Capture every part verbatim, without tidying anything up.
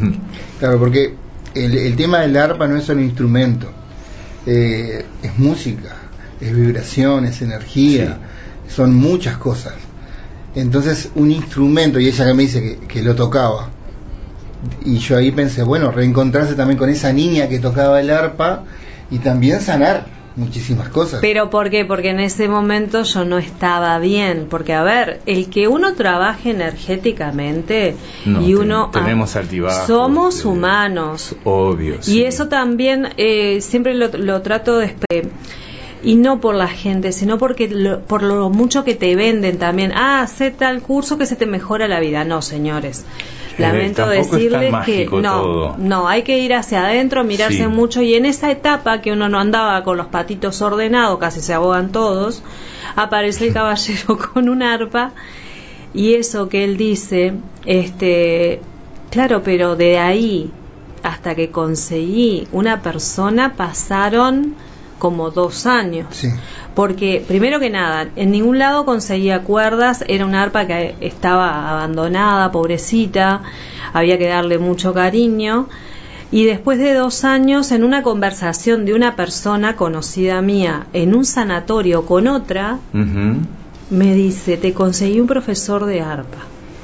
Claro, porque el, el tema del arpa no es solo instrumento, eh, es música, es vibración, es energía, sí. Son muchas cosas. Entonces un instrumento, y ella que me dice que, que lo tocaba, y yo ahí pensé, bueno, reencontrarse también con esa niña que tocaba el arpa y también sanar muchísimas cosas. ¿Pero por qué? Porque en ese momento yo no estaba bien, porque a ver, el que uno trabaje energéticamente no, y uno ten, tenemos altibajos, somos eh, humanos, obvio, y sí. eso también eh, siempre lo, lo trato de y no por la gente, sino porque lo, por lo mucho que te venden también. Ah, haz tal curso que se te mejora la vida. No, señores. Lamento eh, decirles que no, todo. no, hay que ir hacia adentro, mirarse sí. mucho, y en esa etapa que uno no andaba con los patitos ordenados, casi se ahogan todos, aparece el caballero con un arpa, y eso que él dice, este, claro, pero de ahí hasta que conseguí una persona pasaron como dos años, sí. Porque primero que nada, en ningún lado conseguía cuerdas, era una arpa que estaba abandonada, pobrecita, había que darle mucho cariño, y después de dos años, en una conversación de una persona conocida mía en un sanatorio con otra, uh-huh. me dice, te conseguí un profesor de arpa.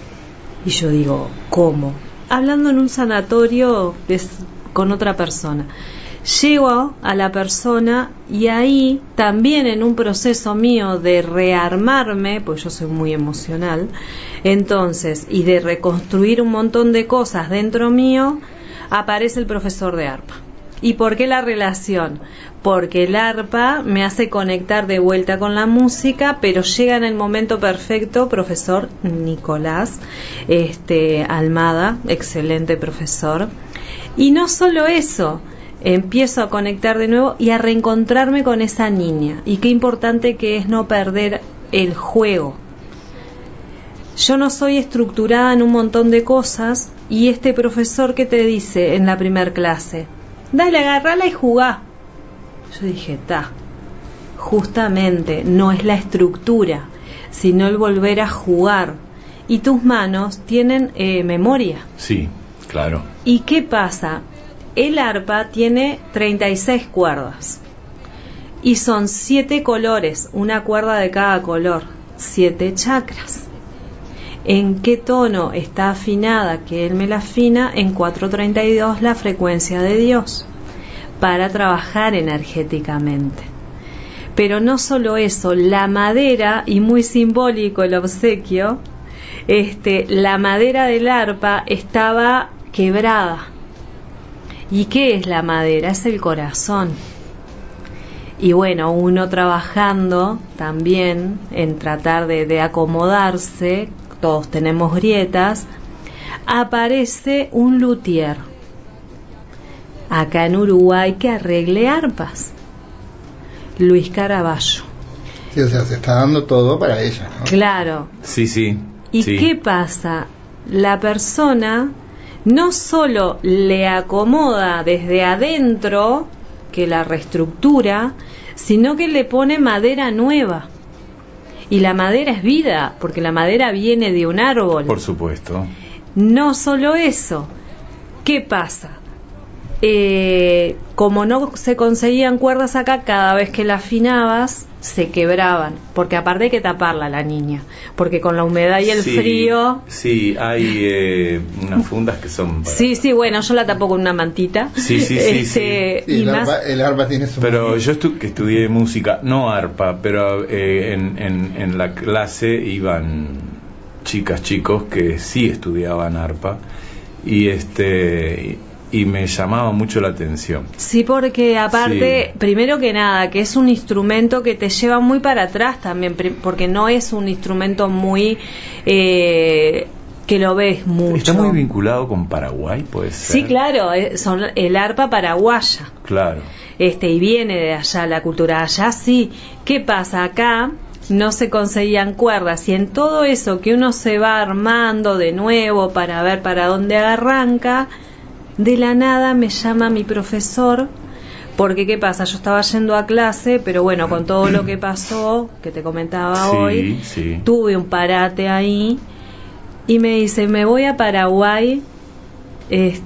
Y yo digo, ¿cómo? Hablando en un sanatorio con otra persona. Llego a la persona y ahí también en un proceso mío de rearmarme, pues yo soy muy emocional, entonces, y de reconstruir un montón de cosas dentro mío, aparece el profesor de arpa. ¿Y por qué la relación? Porque el arpa me hace conectar de vuelta con la música, pero llega en el momento perfecto, profesor Nicolás este, Almada, excelente profesor. Y no solo eso, empiezo a conectar de nuevo y a reencontrarme con esa niña. Y qué importante que es no perder el juego. Yo no soy estructurada en un montón de cosas, y este profesor que te dice en la primer clase, dale, agarrala y jugá. Yo dije, ta, justamente no es la estructura, sino el volver a jugar. Y tus manos tienen eh, memoria. Sí, claro. ¿Y qué pasa? El arpa tiene treinta y seis cuerdas y son siete colores, una cuerda de cada color, siete chakras. ¿En qué tono está afinada? Que él me la afina en cuatrocientos treinta y dos, la frecuencia de Dios, para trabajar energéticamente. Pero no solo eso, la madera, y muy simbólico el obsequio, este, la madera del arpa estaba quebrada. ¿Y qué es la madera? Es el corazón. Y bueno, uno trabajando también en tratar de, de acomodarse, todos tenemos grietas, aparece un luthier acá en Uruguay que arregle arpas, Luis Caraballo. Sí, o sea, se está dando todo para ella, ¿no? Claro. Sí, sí. ¿Y sí. qué pasa? La persona no solo le acomoda desde adentro, que la reestructura, sino que le pone madera nueva. Y la madera es vida, porque la madera viene de un árbol. Por supuesto. No solo eso. ¿Qué pasa? Eh, como no se conseguían cuerdas acá, cada vez que la afinabas se quebraban, porque aparte hay que taparla la niña, porque con la humedad y el sí, frío. Sí, hay eh, unas fundas que son para... Sí, sí, bueno, yo la tapo con una mantita. Sí, sí, sí. Este, sí. sí y el, más... arpa, el arpa tiene su... Pero yo estu que estudié música, no arpa, pero eh, en, en, en la clase iban chicas, chicos que sí estudiaban arpa, y este... y me llamaba mucho la atención. Sí, porque aparte, sí. Primero que nada, que es un instrumento que te lleva muy para atrás también, porque no es un instrumento muy eh, que lo ves mucho. Está muy vinculado con Paraguay, puede ser. Sí, claro, son el arpa paraguaya. Claro. Este, y viene de allá la cultura. Allá sí. ¿Qué pasa? Acá no se conseguían cuerdas, y en todo eso que uno se va armando de nuevo para ver para dónde arranca, de la nada me llama mi profesor, porque ¿qué pasa? Yo estaba yendo a clase, pero bueno, con todo lo que pasó, que te comentaba sí, hoy, sí. tuve un parate ahí, y me dice, me voy a Paraguay, este,